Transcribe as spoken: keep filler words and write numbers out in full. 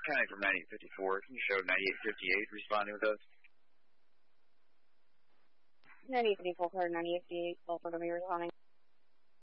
County from ninety-eight fifty-four. Can you show ninety-eight fifty-eight responding with us? ninety-eight fifty-four, code ninety-eight fifty-eight, Gulf of responding.